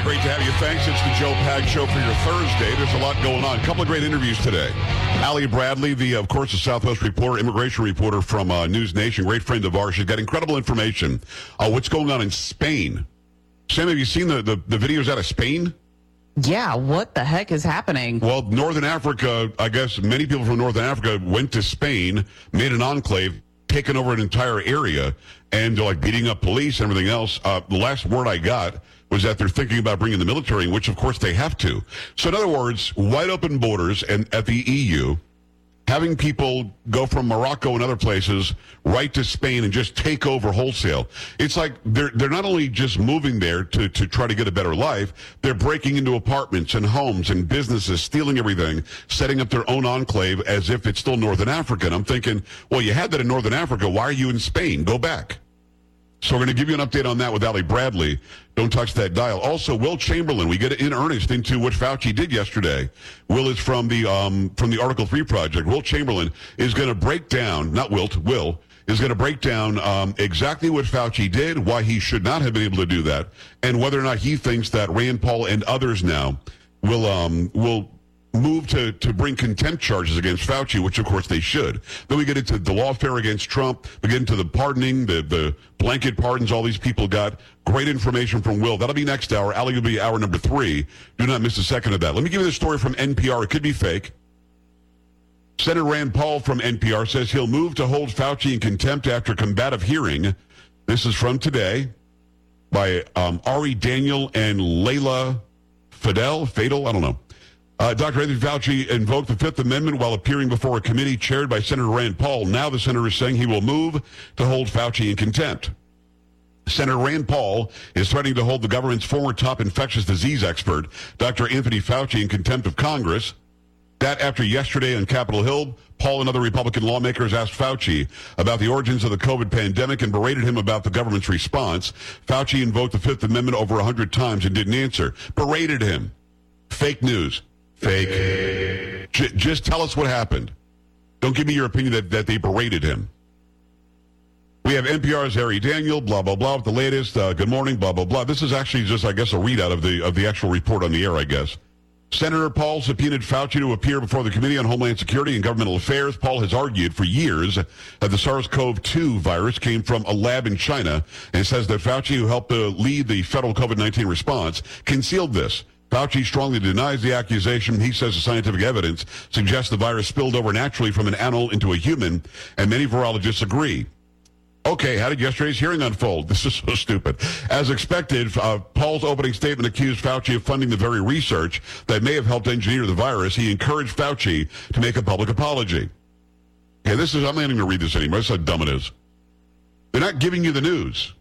Great to have you. Thanks. It's the Joe Pag Show for your Thursday. There's a lot going on. A couple of great interviews today. Allie Bradley, of course, the Southwest reporter, immigration reporter from News Nation, great friend of ours. She's got incredible information on what's going on in Spain. Sam, have you seen the videos out of Spain? Yeah, what the heck is happening? Well, Northern Africa, I guess many people from Northern Africa went to Spain, made an enclave, taken over an entire area, and they're like beating up police and everything else. The last word I got was that they're thinking about bringing the military in, which of course they have to. So in other words, wide open borders and at the EU, having people go from Morocco and other places right to Spain and just take over wholesale. It's like they're not only just moving there to try to get a better life, they're breaking into apartments and homes and businesses, stealing everything, setting up their own enclave as if it's still Northern Africa. And I'm thinking, well, you had that in Northern Africa. Why are you in Spain? Go back. So we're going to give you an update on that with Allie Bradley. Don't touch that dial. Also, Will Chamberlain, we get in earnest into what Fauci did yesterday. Will is from the Article 3 Project. Will Chamberlain is going to break down, not Wilt, Will, is going to break down exactly what Fauci did, why he should not have been able to do that, and whether or not he thinks that Rand Paul and others now will move to bring contempt charges against Fauci, which of course they should. Then we get into the lawfare against Trump. We get into the pardoning, the blanket pardons all these people got. Great information from Will. That'll be next hour. Allie will be hour number 3. Do not miss a second of that. Let me give you this story from NPR. It could be fake. Senator Rand Paul from NPR says he'll move to hold Fauci in contempt after combative hearing. This is from today by Ari Daniel and Layla Fadel, I don't know. Dr. Anthony Fauci invoked the Fifth Amendment while appearing before a committee chaired by Senator Rand Paul. Now the senator is saying he will move to hold Fauci in contempt. Senator Rand Paul is threatening to hold the government's former top infectious disease expert, Dr. Anthony Fauci, in contempt of Congress. That after yesterday on Capitol Hill, Paul and other Republican lawmakers asked Fauci about the origins of the COVID pandemic and berated him about the government's response. Fauci invoked the Fifth Amendment over 100 times and didn't answer. Berated him. Fake news. Fake. Just tell us what happened. Don't give me your opinion that they berated him. We have NPR's Harry Daniel, blah, blah, blah, with the latest. Good morning, blah, blah, blah. This is actually just, I guess, a readout of the actual report on the air, I guess. Senator Paul subpoenaed Fauci to appear before the Committee on Homeland Security and Governmental Affairs. Paul has argued for years that the SARS-CoV-2 virus came from a lab in China and says that Fauci, who helped lead the federal COVID-19 response, concealed this. Fauci strongly denies the accusation. He says the scientific evidence suggests the virus spilled over naturally from an animal into a human, and many virologists agree. Okay, how did yesterday's hearing unfold? This is so stupid. As expected, Paul's opening statement accused Fauci of funding the very research that may have helped engineer the virus. He encouraged Fauci to make a public apology. Okay, I'm not even going to read this anymore. That's how dumb it is. They're not giving you the news.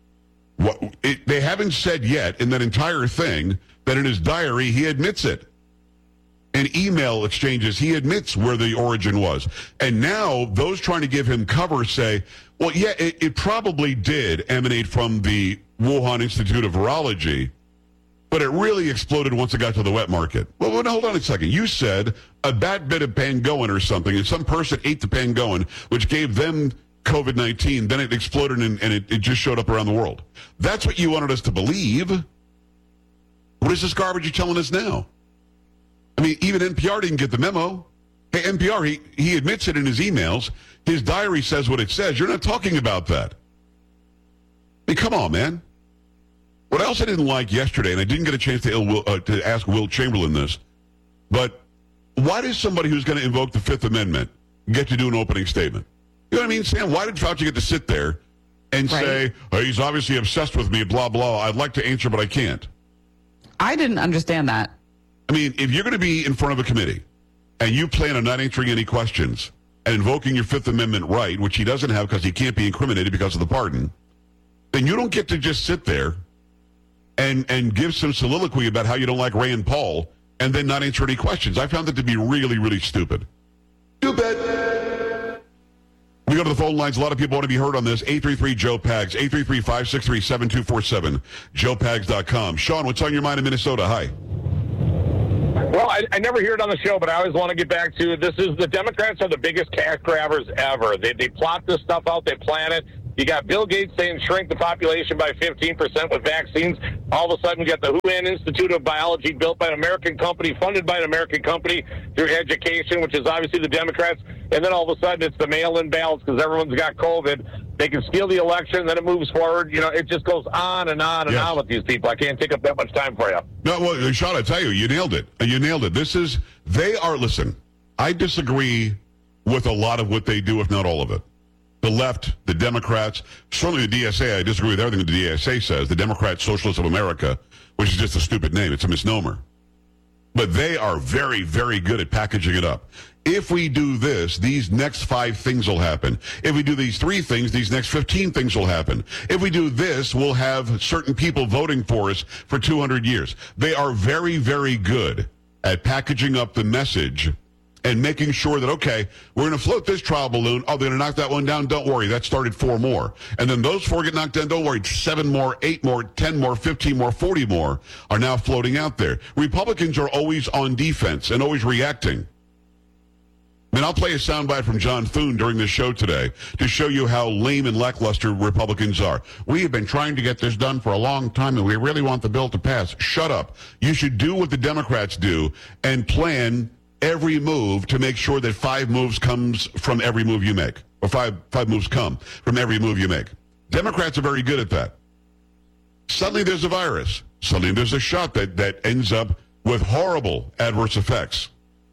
They haven't said yet in that entire thing that in his diary he admits it. In email exchanges, he admits where the origin was. And now those trying to give him cover say, well, yeah, it probably did emanate from the Wuhan Institute of Virology, but it really exploded once it got to the wet market. Well, hold on a second. You said a bat bit of pangolin or something, and some person ate the pangolin, which gave them COVID-19, then it exploded and it just showed up around the world. That's what you wanted us to believe. What is this garbage you're telling us now? I mean, even NPR didn't get the memo. Hey, NPR, he admits it in his emails. His diary says what it says. You're not talking about that. I mean, come on, man. What else I didn't like yesterday, and I didn't get a chance to ask Will Chamberlain this, but why does somebody who's going to invoke the Fifth Amendment get to do an opening statement? You know what I mean, Sam? Why did Fauci get to sit there and say, oh, he's obviously obsessed with me, blah, blah. I'd like to answer, but I can't. I didn't understand that. I mean, if you're going to be in front of a committee and you plan on not answering any questions and invoking your Fifth Amendment right, which he doesn't have because he can't be incriminated because of the pardon, then you don't get to just sit there and give some soliloquy about how you don't like Rand Paul and then not answer any questions. I found that to be really, really stupid. Stupid. We go to the phone lines. A lot of people want to be heard on this. 833-JOE-PAGS, 833-563-7247, joepags.com. Sean, what's on your mind in Minnesota? Hi. Well, I never hear it on the show, but I always want to get back to this. Is the Democrats are the biggest cash grabbers ever. They plot this stuff out, they plan it, You got Bill Gates saying shrink the population by 15% with vaccines. All of a sudden, you got the Wuhan Institute of Biology, built by an American company, funded by an American company through education, which is obviously the Democrats. And then all of a sudden, it's the mail-in ballots because everyone's got COVID. They can steal the election, then it moves forward. You know, it just goes on and on and on with these people. I can't take up that much time for you. No, well, Sean, I tell you, you nailed it. You nailed it. Listen, I disagree with a lot of what they do, if not all of it. The left, the Democrats, certainly the DSA, I disagree with everything the DSA says. The Democrat Socialists of America, which is just a stupid name. It's a misnomer. But they are very, very good at packaging it up. If we do this, these next 5 things will happen. If we do these 3 things, these next 15 things will happen. If we do this, we'll have certain people voting for us for 200 years. They are very, very good at packaging up the message and making sure that, okay, we're going to float this trial balloon. Oh, they're going to knock that one down. Don't worry. That started 4 more. And then those 4 get knocked down. Don't worry. 7 more, 8 more, 10 more, 15 more, 40 more are now floating out there. Republicans are always on defense and always reacting. I mean, I'll play a soundbite from John Thune during this show today to show you how lame and lackluster Republicans are. We have been trying to get this done for a long time, and we really want the bill to pass. Shut up. You should do what the Democrats do and plan every move to make sure that 5 moves comes from every move you make, or five moves come from every move you make. Democrats are very good at that. Suddenly there's a virus. Suddenly there's a shot that ends up with horrible adverse effects.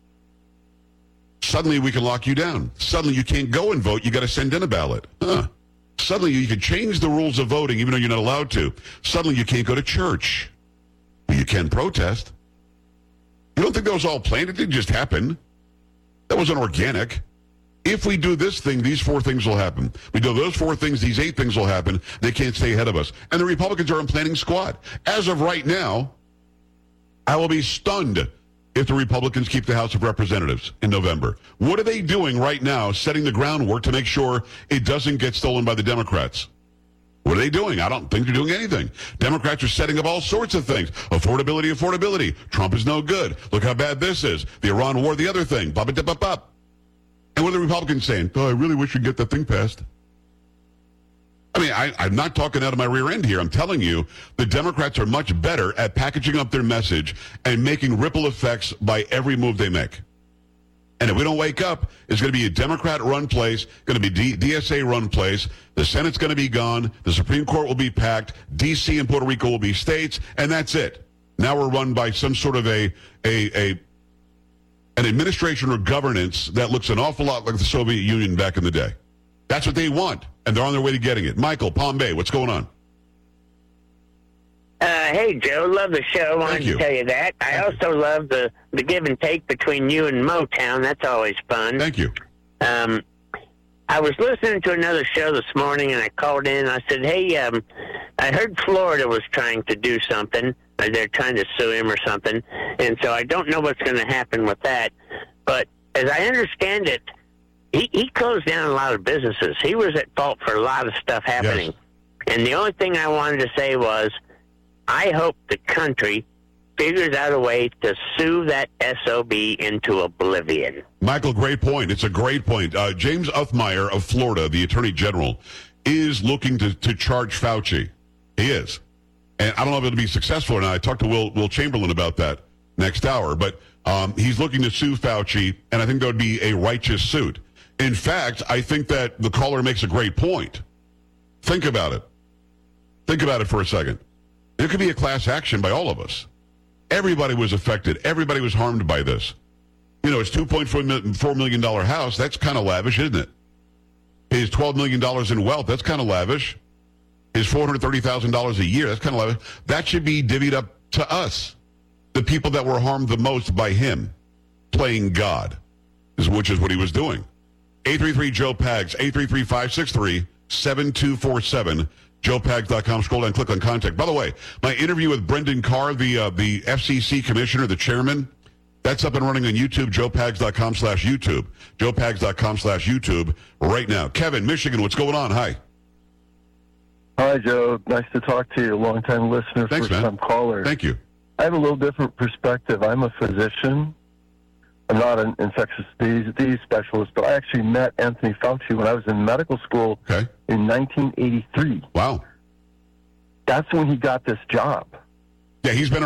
Suddenly we can lock you down. Suddenly you can't go and vote. You got to send in a ballot. Suddenly you can change the rules of voting even though you're not allowed to. Suddenly you can't go to church. But you can protest. You don't think that was all planned? It didn't just happen. That wasn't organic. If we do this thing, these 4 things will happen. We do those 4 things, these 8 things will happen. They can't stay ahead of us. And the Republicans are in planning squad. As of right now, I will be stunned if the Republicans keep the House of Representatives in November. What are they doing right now, setting the groundwork to make sure it doesn't get stolen by the Democrats? What are they doing? I don't think they're doing anything. Democrats are setting up all sorts of things. Affordability. Trump is no good. Look how bad this is. The Iran war, the other thing. And what are the Republicans saying? Oh, I really wish we'd get that thing passed. I mean, I'm not talking out of my rear end here. I'm telling you, the Democrats are much better at packaging up their message and making ripple effects by every move they make. And if we don't wake up, it's going to be a Democrat-run place, going to be DSA-run place. The Senate's going to be gone. The Supreme Court will be packed. D.C. and Puerto Rico will be states, and that's it. Now we're run by some sort of an administration or governance that looks an awful lot like the Soviet Union back in the day. That's what they want, and they're on their way to getting it. Michael, Palm Bay, what's going on? Hey, Joe, love the show. Wanted to tell you that. I also love the give and take between you and Motown. That's always fun. Thank you. I was listening to another show this morning, and I called in, and I said, hey, I heard Florida was trying to do something. They're trying to sue him or something, and so I don't know what's going to happen with that. But as I understand it, he closed down a lot of businesses. He was at fault for a lot of stuff happening. Yes. And the only thing I wanted to say was, I hope the country figures out a way to sue that SOB into oblivion. Michael, great point. It's a great point. James Uthmeyer of Florida, the Attorney General, is looking to charge Fauci. He is. And I don't know if it'll be successful or not. I talked to Will Chamberlain about that next hour. But he's looking to sue Fauci, and I think that would be a righteous suit. In fact, I think that the caller makes a great point. Think about it. Think about it for a second. There could be a class action by all of us. Everybody was affected. Everybody was harmed by this. You know, his $2.4 million house, that's kind of lavish, isn't it? His $12 million in wealth, that's kind of lavish. His $430,000 a year, that's kind of lavish. That should be divvied up to us, the people that were harmed the most by him, playing God, which is what he was doing. 833-JOE-PAGS, 833-563-7247. JoePags.com. Scroll down, click on contact. By the way, my interview with Brendan Carr, the FCC commissioner, the chairman, that's up and running on YouTube, JoePags.com/YouTube. JoePags.com/YouTube right now. Kevin, Michigan, what's going on? Hi. Hi, Joe. Nice to talk to you. Long-time listener, Thanks, first-time caller. Thank you. I have a little different perspective. I'm a physician. I'm not an infectious disease specialist, but I actually met Anthony Fauci when I was in medical school in 1983. Wow. That's when he got this job. Yeah, he's been